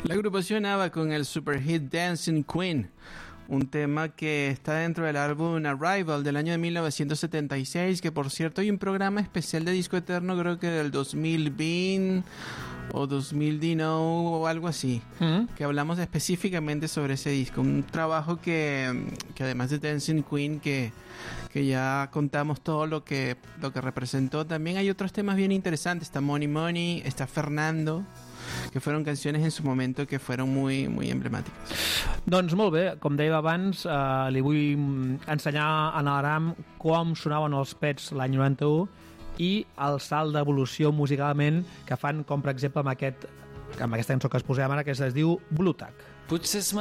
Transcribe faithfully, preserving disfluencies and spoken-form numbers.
La agrupación ABBA con el superhit Dancing Queen, un tema que está dentro del álbum Arrival del año de mil novecientos setenta y seis, que por cierto hay un programa especial de Disco Eterno, creo que del dos mil veinte o dos mil diecinueve o algo así, uh-huh. que hablamos específicamente sobre ese disco, un trabajo que, que además de Dancing Queen, que, que ya contamos todo lo que, lo que representó, también hay otros temas bien interesantes. Está Money Money, está Fernando, que fueron canciones en su momento que fueron muy, muy emblemàtiques. Doncs molt bé, com deia abans, eh, li vull ensenyar a l'Aram com sonaven els Pets l'any noranta-u i el salt d'evolució musicalment que fan, com per exemple amb, aquest, amb aquesta cançó que es posem ara, que es diu Blue Tack. Potser es